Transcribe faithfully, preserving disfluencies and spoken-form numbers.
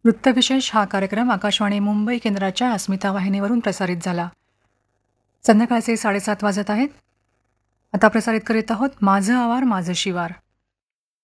वृत्तविशेष हा कार्यक्रम आकाशवाणी मुंबई केंद्राच्या अस्मिता वाहिनीवरून प्रसारित झाला. संध्याकाळचे साडेसात वाजत आहेत. आता प्रसारित करीत आहोत माझं आवार माझं शिवार.